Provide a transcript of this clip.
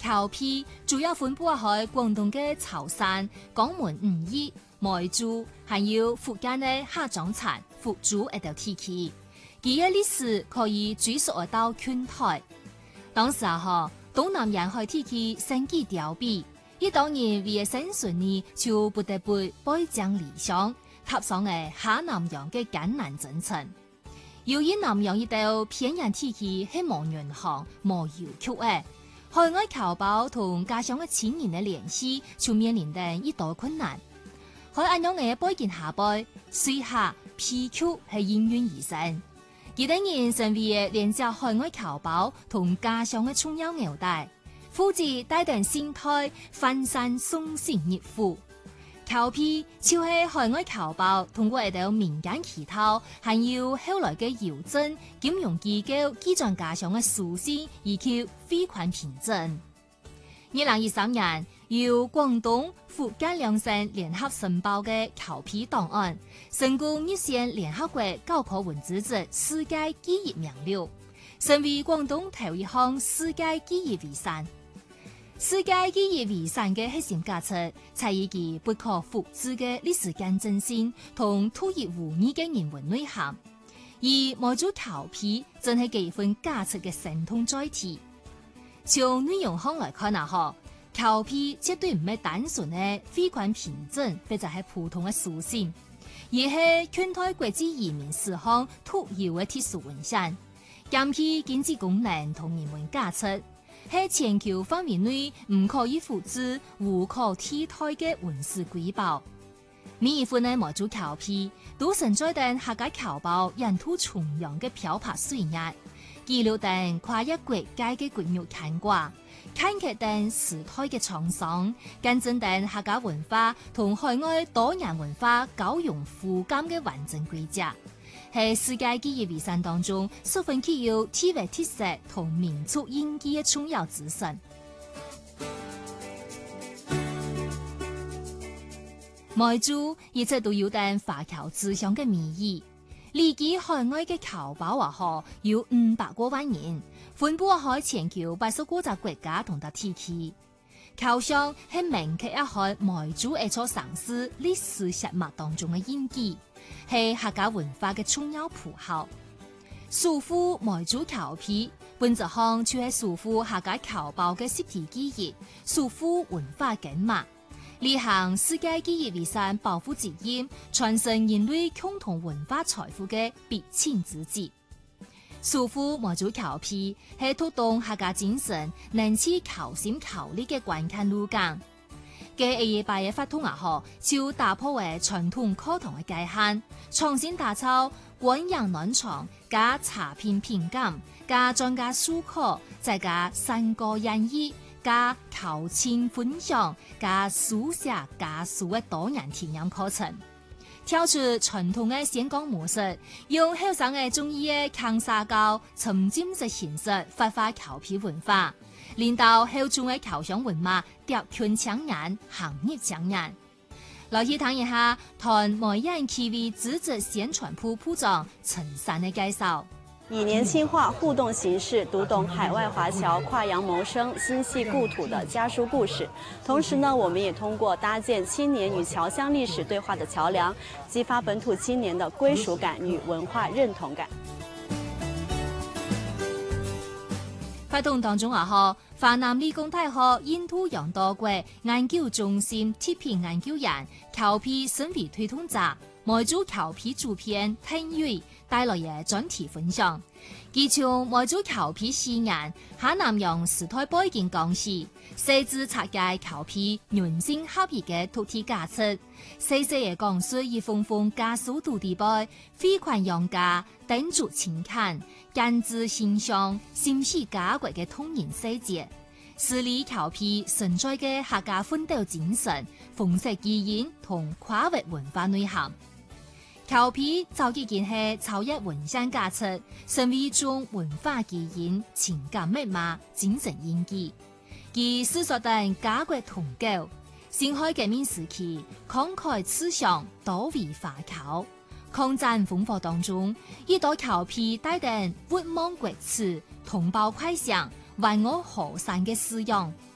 裘皮主要分布喺廣東嘅潮汕、江門吳義、梅州，還有福建嘅客莊產、福州一條地區。佢嘅歷史可以追溯到拳台。當時東南沿海地區生機凋敝，伊當然為生存呢，就不得不背井離鄉，踏上嘅下南洋嘅艱難征程。由於南洋一道偏遠地區係無銀行、無郵局嘅，海外僑胞同家鄉嘅親人嘅聯繫就面臨着一道困難。喺咁樣嘅背景下背，水下批曲係應運而生。佢等人成為連接海外僑胞同家鄉嘅重要紐帶，負責帶動生態翻山送行業務。裘皮就係海外僑胞通過一道民間乞討，還有後來嘅郵政、金融機構寄轉家鄉嘅書信，以及匯款憑證。2023年，由廣東、福建兩省聯合申報嘅裘皮檔案，成功入選聯合國教科文組織世界記憶名錄，成為廣東頭一項世界記憶遺產。世界記憶遺產嘅核心價值，在於其不可複製嘅歷史見證性同獨一無二嘅人文內涵。而梅州裘皮正係幾份價值嘅生動載體。從內容上來看裘皮絕對唔係單純嘅匯款憑證或者係普通嘅書信，而係拳台國際移民史上獨有嘅特殊文獻，兼具經濟功能同人文價值，係全球範圍內唔可以複製、無可替代嘅文史瑰寶。每一份嘅梅州裘皮都承載定客家僑胞沿途重洋嘅漂泊歲月，記錄定跨越國界嘅骨肉牽掛，刊刻定時代嘅滄桑，見證定客家文化同海外多元文化交融互鑒嘅完整軌跡，係世界記憶遺產當中十分具有地域特色同民族印記嘅重要資產。梅州一直都有定華僑志向嘅美意，離基海外嘅僑胞有500多萬人，分布喺全球80多個國家同特地區。裘上係銘刻喺梅州一座城市歷史血脈當中嘅印記，係客家文化嘅重要符號。守護梅州裘皮本質上就係守護客家僑胞嘅實體記憶，守護文化根脈，履行世界記憶遺產保護責任，傳承人類共同文化財富嘅必經之責。守護梅州裘皮係推動客家精神能持求新求力嘅關鍵路徑。嘅128嘅發通就打破為傳統課堂嘅界限，重新打造官樣暖床加茶片品鑑加專家書課，再加山歌演繹加求親分享加書寫加書嘅多元體驗課程，跳出傳統嘅先講模式，用後生嘅中醫嘅強沙教沉浸式形式發揮裘皮文化，令到後中嘅裘上文化奪權搶眼，行業搶眼。來去談一下台梅縣區域組織宣傳部部長陳山嘅介紹。 以年輕化互動形式讀懂海外華僑跨洋謀生、心繫故土的家書故事。同時呢，我們也通過搭建青年與僑鄉歷史對話的橋樑，激發本土青年的歸屬感與文化認同感。 活動當中華南理工大學印度洋多國研究中心特聘研究員、裘皮生活推動者、梅州裘皮主編聽瑞帶來嘅專題分享，佢從梅州裘皮事件、下南洋時代背景講起，細緻拆解裘皮人性合一嘅獨特價值，細細嘅講述以豐豐家書土地背、飛款養家、等族情感、根子形象、心繫家國嘅通人細節，xử理裘皮存在嘅客家奮鬥精神、豐碩基因同跨域文化內涵。裘皮早已經係超越文獻價值，成為一種文化基因、情感密碼、精神印記。其思索等家國同構，辛亥革命時期慷慨志向，多為華僑。抗戰烽火當中，一朵裘皮帶定不忘國恥、同胞快享、萬我河山嘅詩樣。